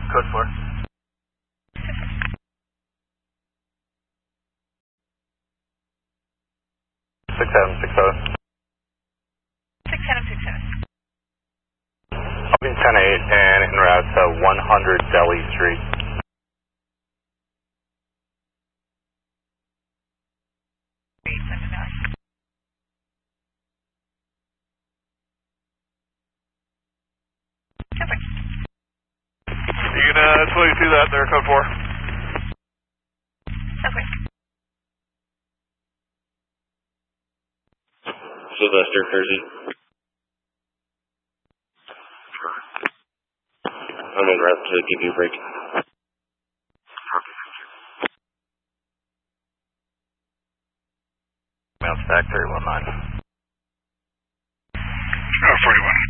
Code 4. 6760. 6760. I'll be 10-8 and en route to 100 Delhi Street. You can totally see that there, Code 4. Okay. Sylvester, Jersey. I'm en route to give you a break. Mount Stack 319. 41.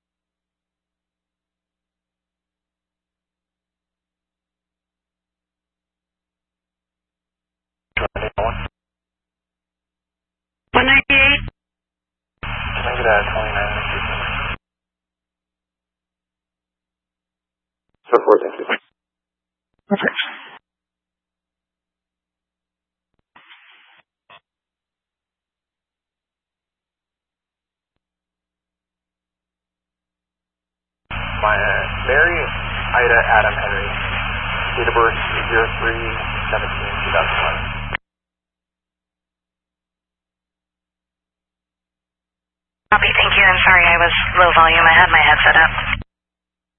Can I get a 29? Support, thank you. Perfect. Mary Ida Adam Henry. Date of birth 03/17/2001. Copy, thank you. I'm sorry, I was low volume. I had my headset up.